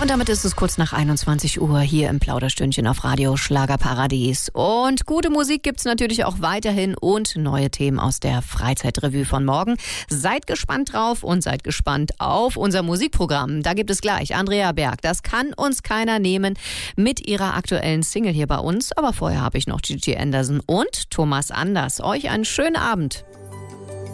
Und damit ist es kurz nach 21 Uhr hier im Plauderstündchen auf Radio Schlagerparadies. Und gute Musik gibt's natürlich auch weiterhin und neue Themen aus der Freizeitrevue von morgen. Seid gespannt drauf und seid gespannt auf unser Musikprogramm. Da gibt es gleich Andrea Berg. Das kann uns keiner nehmen mit ihrer aktuellen Single hier bei uns. Aber vorher habe ich noch Gigi Anderson und Thomas Anders. Euch einen schönen Abend.